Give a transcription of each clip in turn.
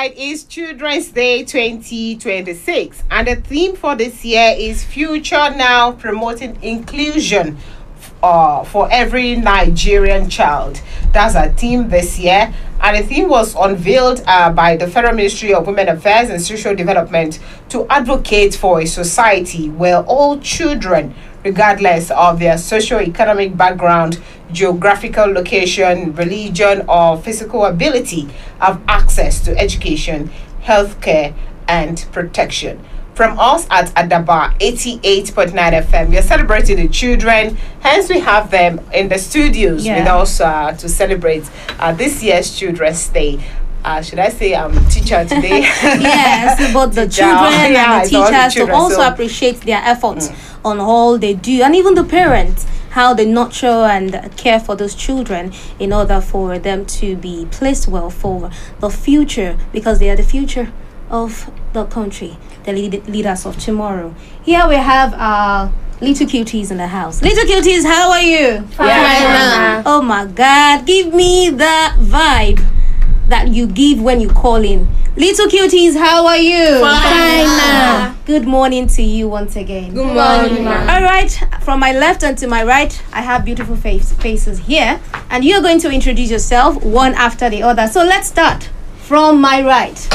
right, it's Children's Day 2026, and the theme for this year is Future Now, promoting inclusion for every Nigerian child. That's our theme this year, and the theme was unveiled by the Federal Ministry of Women Affairs and Social Development to advocate for a society where all children, regardless of their socio-economic background, geographical location, religion, or physical ability, have access to education, healthcare, and protection. From us at Adaba 88.9 FM, we are celebrating the children. Hence, we have them in the studios with us to celebrate this year's Children's Day. Should I say I'm teacher today? Yes, both the children and the teachers to also appreciate their efforts on all they do, and even the parents, how they nurture and care for those children in order for them to be placed well for the future, because they are the future of the country, the leaders of tomorrow. Here we have our little cuties in the house. Little cuties, how are you? Fine. Oh my God, give me the vibe that you give when you call in. Little cuties, how are you? Fine. Good morning to you once again. Good morning. All right, from my left and to my right, I have beautiful faces here, and you're going to introduce yourself one after the other. So let's start from my right.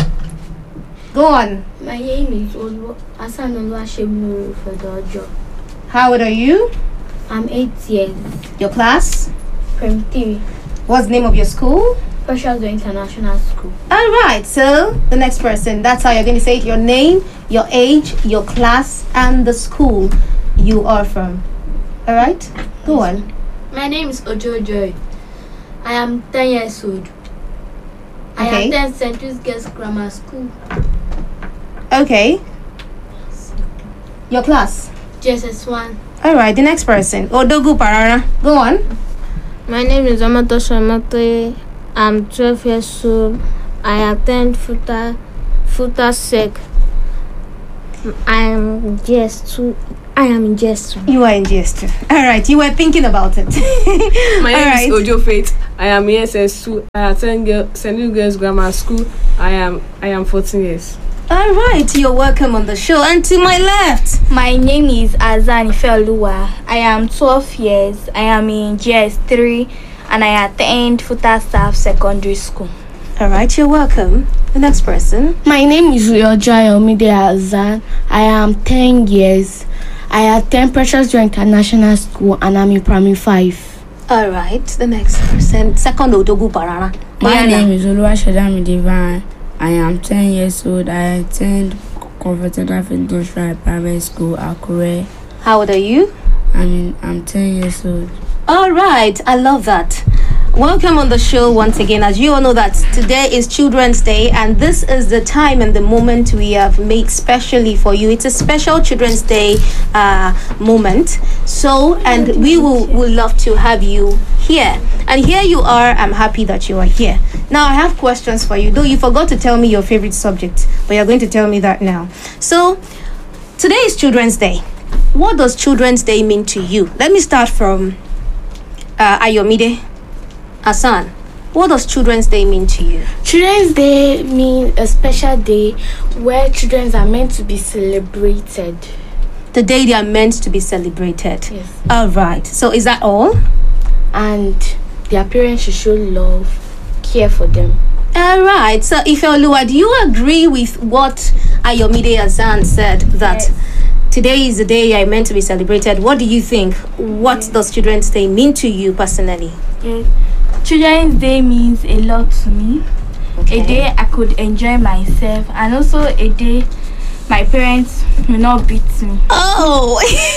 Go on. My name is Asan Oluwasegun Fedojo. How old are you? I'm 8 years. Your class? From 3. What's the name of your school? Precious International School. All right, so the next person, that's how you're going to say it, your name, your age, your class, and the school you are from. All right, go on. My name is Ojo Joy. I am 10 years old. I Okay. attend St. Louis Girls Grammar School. Okay. Your class. JSS1. All right, the next person, Odogu Parara. Go on. My name is Amato Shamate. I'm 12 years old. I attend Futa Sec. I am in GS2. You are in GS2. All right, you were thinking about it. My name All right. is Ojo Faith. I am ESS2. I attend St. Louis Girls Grammar School. I am 14 years. All right, you're welcome on the show. And to my left, My name is Azan Ifelua. I am 12 years. I am in GS3 and I attend Futa Staff Secondary School. all right, you're welcome. The next person. My name is Yojoy Omide Azan. I am 10 years. I attend Precious Joy International School and I'm in primary 5. All right, the next person. Second Odogu Parara. My name is Oluwashedami Divine. I am 10 years old. I attend Comfortable Industrial Private School, Akure. How old are you? I'm 10 years old. All right, I love that. Welcome on the show once again. As you all know that today is Children's Day, and this is the time and the moment we have made specially for you. It's a special Children's Day moment. So, and we will love to have you here. And here you are. I'm happy that you are here. Now, I have questions for you. Though you forgot to tell me your favorite subject, but you're going to tell me that now. So, today is Children's Day. What does Children's Day mean to you? Let me start from Ayomide. Hassan, what does Children's Day mean to you? Children's Day means a special day where children are meant to be celebrated. The day they are meant to be celebrated. Yes. All right. So is that all? And their parents should show love, care for them. All right. So Ifeoluwa, do you agree with what Ayomide Hassan said that today is the day I meant to be celebrated? What do you think? What does Children's Day mean to you personally? Yes. Children's Day means a lot to me. Okay. A day I could enjoy myself, and also a day my parents will not beat me. Oh,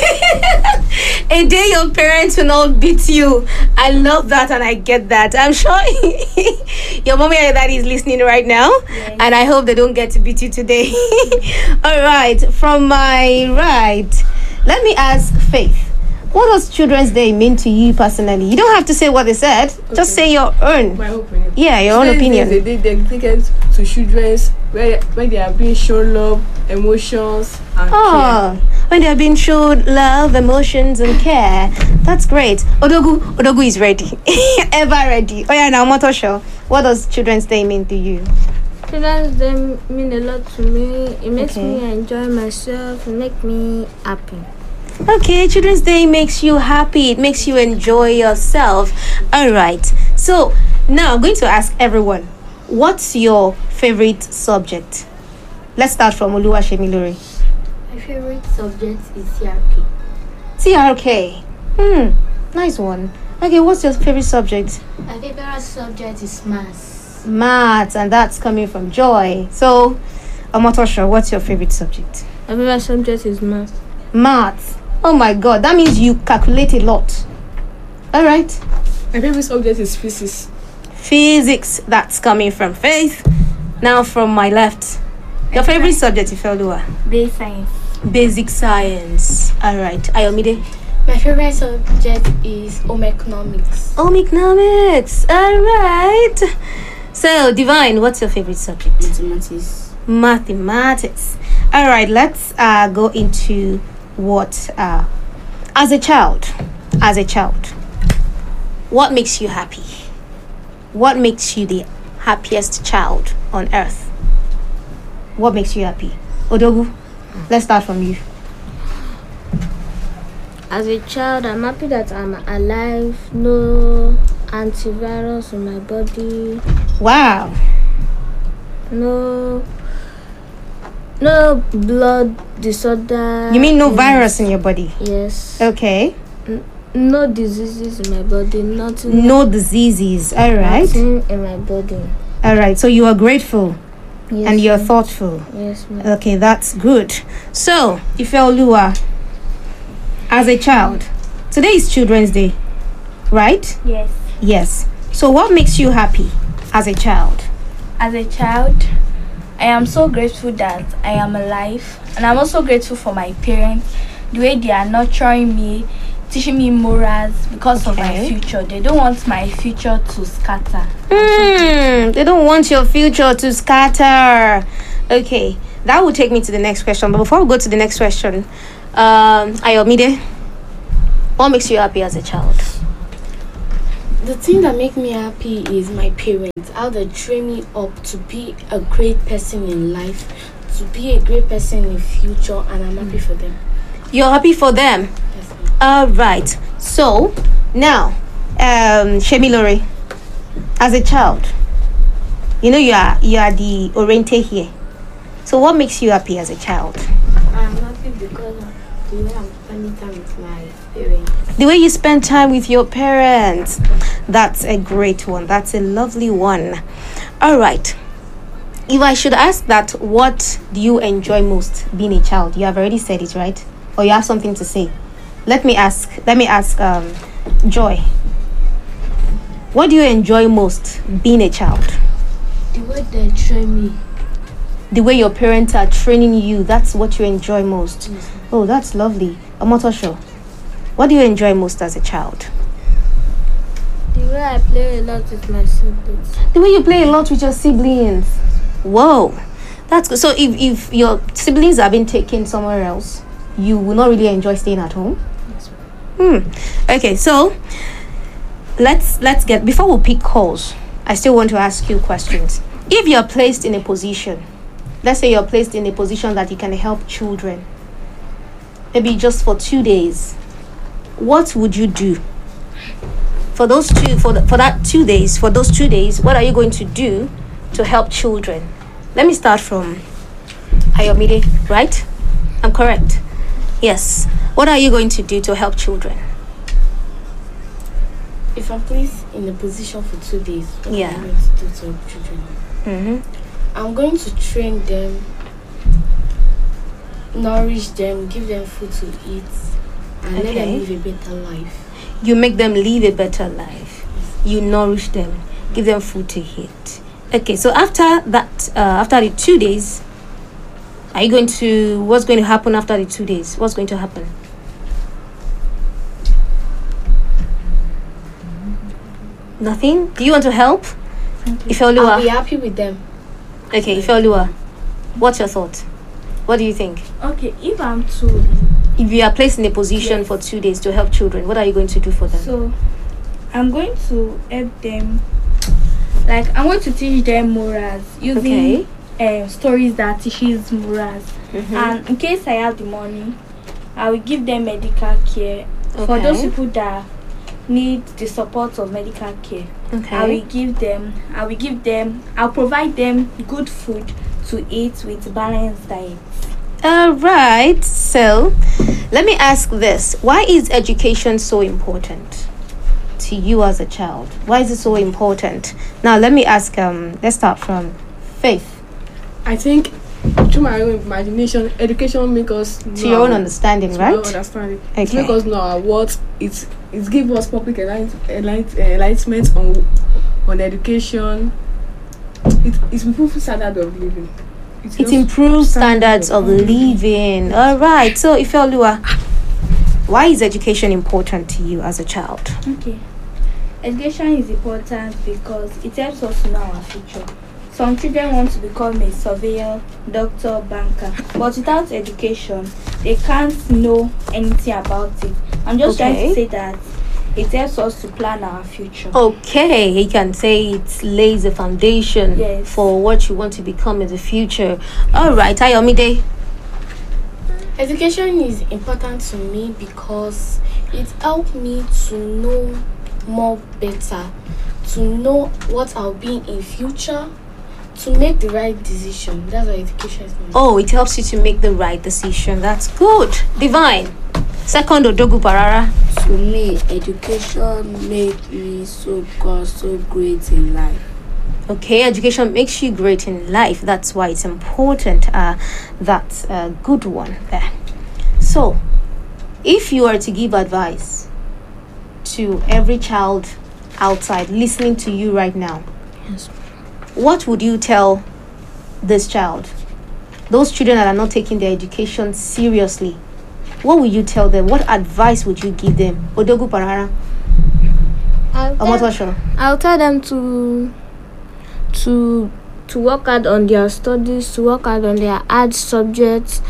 a day your parents will not beat you. I love that and I get that. I'm sure your mommy and daddy is listening right now. Yes. And I hope they don't get to beat you today. All right, from my right, let me ask Faith. What does Children's Day mean to you personally? You don't have to say what they said. Okay. Just say your own. My opinion. Yeah, your own opinion. Children's Day is a day dedicated to children where they are being shown love, emotions, and care. When they are being shown love, emotions, and care. That's great. Odogu is ready. Ever ready. Oh yeah, now Moto Show. What does Children's Day mean to you? Children's Day mean a lot to me. It makes me enjoy myself. It makes me happy. Okay, Children's Day makes you happy. It makes you enjoy yourself. All right. So now I'm going to ask everyone, what's your favorite subject? Let's start from Oluwashemilore. My favorite subject is CRK. CRK. Nice one. Okay, what's your favorite subject? My favorite subject is maths. Maths, and that's coming from Joy. So, Omotosho, what's your favorite subject? My favorite subject is math. Maths. Oh my God, that means you calculate a lot. All right. My favorite subject is physics. Physics, that's coming from Faith. Now from my left, your favorite subject, Ifelua? Basic science. Basic science. All right. Ayomide? My favorite subject is home economics. Home economics. All right. So, Divine, what's your favorite subject? Mathematics. Mathematics. All right. Let's go into what as a child, what makes you happy? What makes you the happiest child on earth? What makes you happy? Odogu, let's start from you. As a child, I'm happy that I'm alive. No antivirus in my body. Wow. No blood disorder. You mean no virus in your body? Yes. Okay. No diseases in my body. Nothing. No diseases. All right. Nothing in my body. All right. So you are grateful. Yes, and you're ma'am. thoughtful. Yes, ma'am. Okay, that's good. So, Ifeoluwa, as a child, today is Children's Day, right? Yes. Yes. So, what makes you happy as a child? As a child, I am so grateful that I am alive, and I'm also grateful for my parents, the way they are nurturing me, teaching me morals because of my future. They don't want my future to scatter. They don't want your future to scatter. Okay, that will take me to the next question. But before we go to the next question, Ayomide, what makes you happy as a child? The thing that makes me happy is my parents, how they train me up to be a great person in life, to be a great person in the future, and I'm happy for them. You're happy for them? Yes, ma'am. All right. So now, Shemilore, as a child, you know you are the Oriente here. So what makes you happy as a child? I'm happy because of the way I'm spending time with my parents. The way you spend time with your parents. That's a great one. That's a lovely one. All right. If I should ask that, what do you enjoy most being a child? You have already said it, right? Or you have something to say? Let me ask Joy. What do you enjoy most being a child? The way they train me. The way your parents are training you, that's what you enjoy most. Oh, that's lovely. Omotosho, what do you enjoy most as a child? The way I play a lot with my siblings. The way you play a lot with your siblings. Whoa, that's good. So if your siblings have been taken somewhere else, you will not really enjoy staying at home? Okay, so let's get, before we pick calls, I still want to ask you questions. If you're placed in a position, let's say you're placed in a position that you can help children, maybe just for 2 days, what would you do? For those 2 days, what are you going to do to help children? Let me start from Ayomide, right? I'm correct. Yes. What are you going to do to help children? If I'm placed in a position for 2 days, what Yeah. am I going to do to help children? I'm going to train them, nourish them, give them food to eat, and let them live a better life. You make them live a better life. You nourish them, give them food to eat. Okay, so after that, after the 2 days, are you going to, what's going to happen after the 2 days? What's going to happen? Nothing? Do you want to help? I'll be Ifeoluwa. happy with them. Okay, Ifeoluwa. What's your thought? What do you think? Okay, if I'm If you are placed in a position for 2 days to help children, what are you going to do for them? so I'm going to help them Like I'm going to teach them morals using stories that teaches morals. And in case I have the money, I will give them medical care for those people that need the support of medical care. I'll provide them good food to eat with balanced diet. All right, so let me ask this. Why is education so important to you as a child? Why is it so important? Now let me ask, let's start from Faith. I think through my own imagination, education makes us know to your own understanding, right? Your understanding. Okay. It makes us know what it gives us public enlightenment on education. It improves standard of living. It improves standards of living. All right. So, Ifeoluwa, why is education important to you as a child? Okay. Education is important because it helps us to know our future. Some children want to become a surveyor, doctor, banker, but without education, they can't know anything about it. I'm just trying to say that it helps us to plan our future. Okay, he can say it lays a foundation for what you want to become in the future. All right, Ayomide. Education is important to me because it helped me to know more better, to know what I'll be in future, to make the right decision. That's what education is. Oh, it helps you to make the right decision. That's good. Divine. Second, Odogu Parara. To me, education made me so great in life. Okay, education makes you great in life. That's why it's important. That's a good one there. So, if you are to give advice to every child outside listening to you right now, what would you tell this child? Those children that are not taking their education seriously, what would you tell them? What advice would you give them? Odogu Parara. I'll tell them to work hard on their studies, to work hard on their art subjects,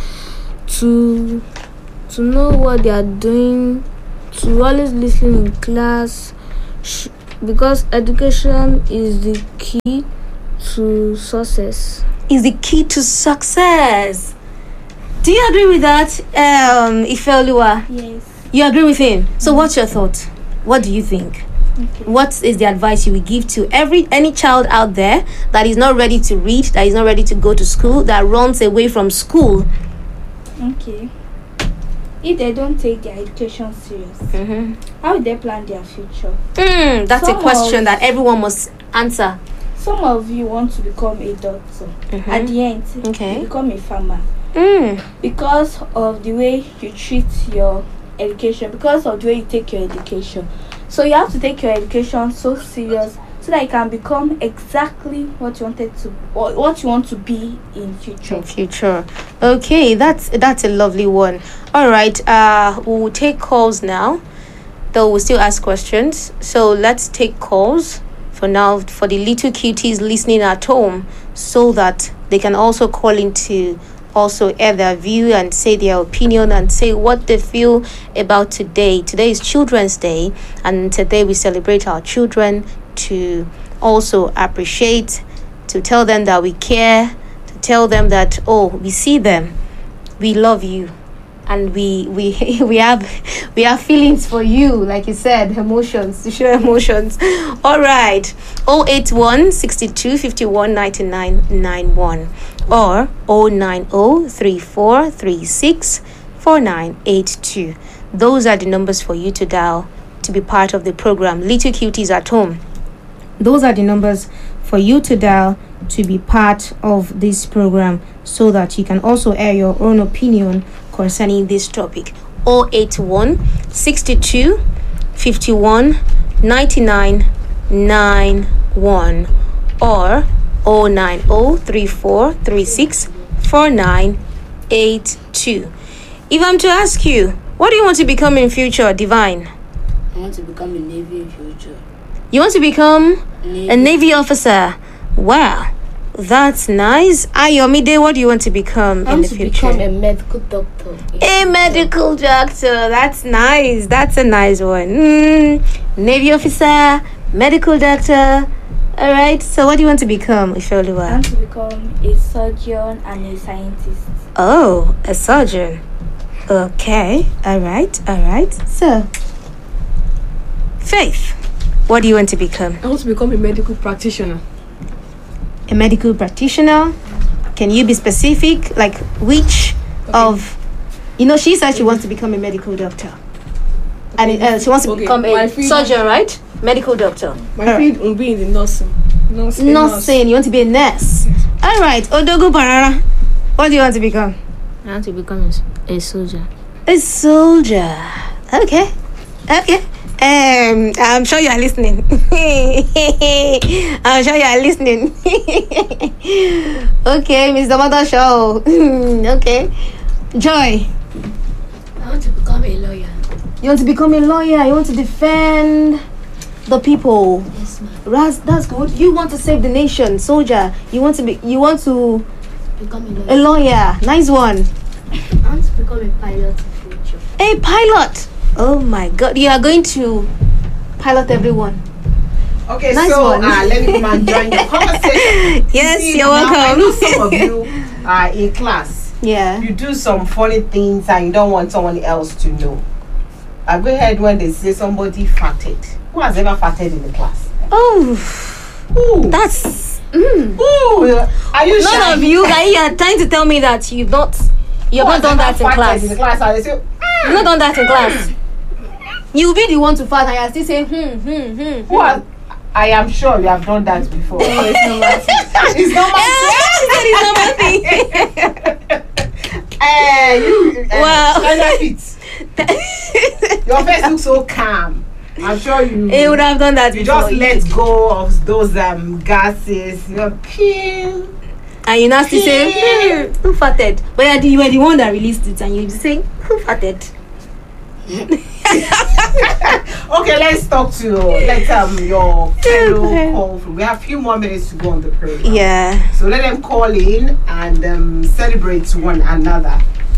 to know what they are doing, to always listen in class, because education is the key to success. Is the key to success. Do you agree with that, Ifeoluwa? Yes. You agree with him? So what's your thought? What do you think? Okay. What is the advice you would give to any child out there that is not ready to read, that is not ready to go to school, that runs away from school? Okay. If they don't take their education serious, how will they plan their future? That's a question that everyone must answer. Some of you want to become a doctor. At the end, you become a farmer. Because of the way you treat your education, because of the way you take your education. So you have to take your education so serious so that you can become exactly what you wanted to, or what you want to be in future. Okay, that's a lovely one. All right, we'll take calls now, though we'll still ask questions. So let's take calls for now for the little cuties listening at home, so that they can also call into also air their view and say their opinion and say what they feel about today. Today is Children's Day, and today we celebrate our children to also appreciate, to tell them that we care, to tell them that, oh, we see them, we love you, and we have feelings for you, like you said, emotions, to show emotions. All right, 081 62 51 99 91 or 090 34 36 4982. Those are the numbers for you to dial to be part of the program. Little Cuties at Home, those are the numbers for you to dial to be part of this program, so that you can also air your own opinion concerning this topic. 081 62 51 99 91 or 090 34 36 4982. If I'm to ask you, what do you want to become in future, Divine? I want to become a Navy in future. You want to become a Navy officer? Wow, that's nice. Ayomide, what do you want to become in the future? I want to become a medical doctor. A medical doctor. That's nice. That's a nice one. Navy officer, medical doctor. All right. So, what do you want to become, I Ifeoluwa? want to become a surgeon and a scientist. Oh, a surgeon. Okay. All right. So, Faith, what do you want to become? I want to become a medical practitioner. A medical practitioner? Can you be specific? Like which of? She said she wants to become a medical doctor, and she wants to become my a field- surgeon, right? Medical doctor. My field will be in the nursing. Nursing. You want to be a nurse? All right. Odogu Barara, what do you want to become? I want to become a soldier. A soldier. Okay. I'm sure you are listening. I'm sure you are listening. Okay, Mr. Mother Show. Okay. Joy, I want to become a lawyer. you want to become a lawyer. You want to defend the people. Yes, ma'am. That's good. You want to save the nation, soldier. You want to Become a lawyer. a lawyer. Nice one. I want to become a pilot in future. A pilot. Oh my God, you are going to pilot everyone. Okay, Nice so one. let me come and join the conversation. Yes, See, you're now, I welcome. know some of you are in class. Yeah. You do some funny things and you don't want someone else to know. I've heard when they say somebody farted. Who has ever farted in the class? Oh, Who? that's. Who? Are you shy? None of you guys are trying to tell me that you've not Who done has that in ever farted class. in the class and they say, You've not done that in class. You'll be the one to fart and you're still saying who has, I am sure you have done that before. It's not my thing. It's not my She said it's not my thing. Wow. China Fit. Your face looks so calm. I'm sure you. He would have done that You before. just let go of those gases. You're pew. And you now still say, who farted? But you were the one that released it and you say, who farted? Okay, let's talk to your fellow call. We have a few more minutes to go on the program. Yeah. So let them call in and celebrate one another.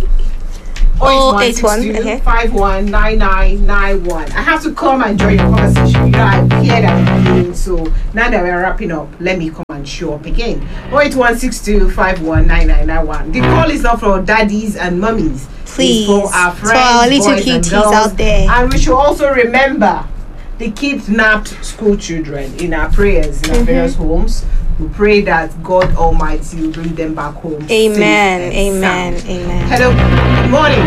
081, okay. 519991. I have to come and join your conversation. You know, I appeared at the beginning, so now that we're wrapping up, let me come and show up again. 08162519991. The call is not for daddies and mummies. Please. It's for our friends, For our little boys and cuties girls. out there. And we should also remember the kidnapped school children in our prayers in our various homes. We pray that God Almighty will bring them back home. Amen. safe and Amen. sound. Amen. Hello, good morning.